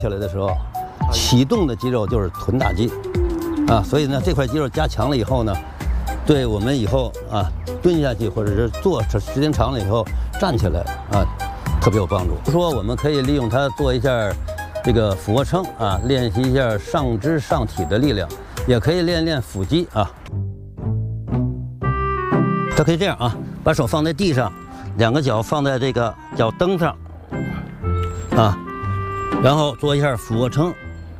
下来的时候，启动的肌肉就是臀大肌，所以呢这块肌肉加强了以后呢，对我们以后蹲下去或者是坐时间长了以后站起来特别有帮助。说我们可以利用它做一下这个俯卧撑练习一下上肢上体的力量，也可以练练腹肌它可以这样把手放在地上，两个脚放在这个脚蹬上然后做一下俯卧撑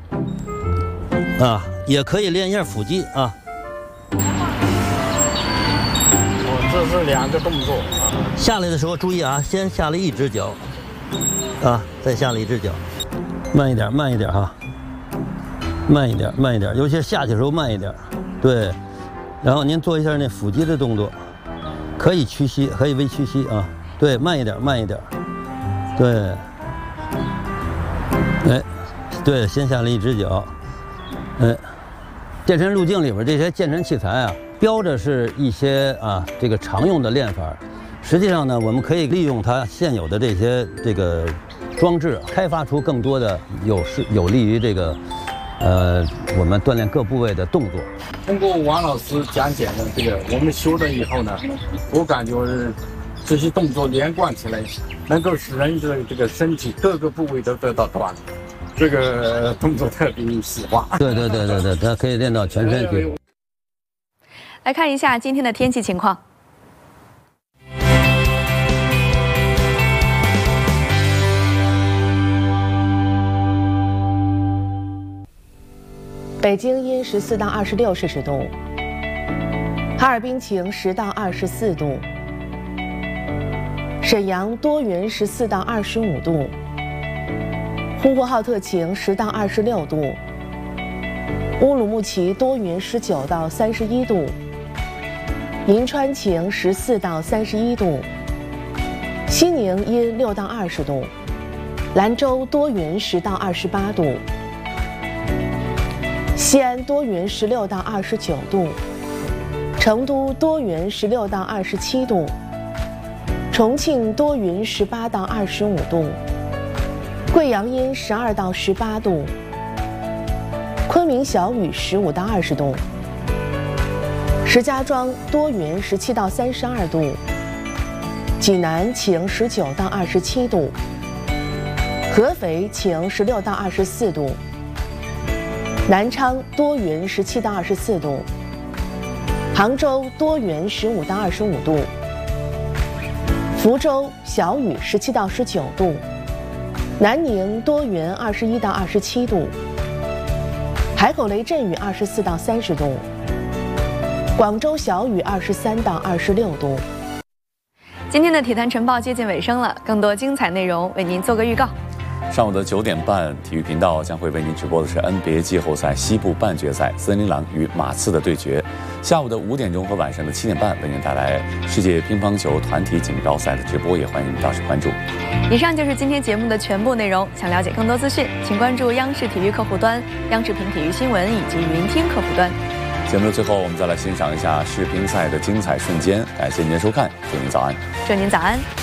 也可以练一下腹肌这是2个动作下来的时候注意先下来一只脚再下来一只脚，慢一点，慢一点慢一点，慢一点，尤其是下去的时候慢一点。对，然后您做一下那腹肌的动作，可以屈膝，可以微屈膝对，慢一点，慢一点。对，对，先下来一只脚。健身路径里边这些健身器材标着是一些这个常用的练法，实际上呢，我们可以利用它现有的这些这个装置，开发出更多的有利于这个我们锻炼各部位的动作。 通过王老师讲解的这个，我们修了以后呢，我感觉这些动作连贯起来，能够使人的这个身体各个部位都得到锻炼。这个动作特别细化。 对，它可以练到全身体。 来看一下今天的天气情况。 北京阴14到26摄氏度，哈尔滨晴10到24度，沈阳多云14到25度，呼和浩特晴10到26度，乌鲁木齐多云19到31度，银川晴14到31度，西宁阴6到20度，兰州多云10到28度，西安多云16到29度，成都多云16到27度，重庆多云18到25度，贵阳阴12到18度，昆明小雨15到20度，石家庄多云17到32度，济南晴19到27度，合肥晴16到24度，南昌多云17到24度，杭州多云15到25度，福州小雨17到19度，南宁多云21到27度，海口雷阵雨24到30度，广州小雨23到26度。 今天的体坛晨报接近尾声了，更多精彩内容为您做个预告。 上午的9点半，体育频道将会为您直播的是 NBA 季后赛西部半决赛森林狼与马刺的对决。下午的5点钟和晚上的7点半，为您带来世界乒乓球团体锦标赛的直播，也欢迎您到时关注。 以上就是今天节目的全部内容。想了解更多资讯，请关注央视体育客户端、央视评体育新闻以及云听客户端。 节目的最后，我们再来欣赏一下世乒赛的精彩瞬间。感谢您的收看，祝您早安。 祝您早安。